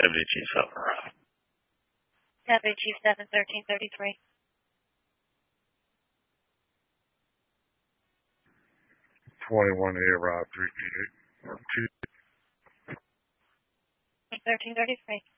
Deputy Chief 7. Deputy Chief 7, 1333. 21A, arrived 338. 1333.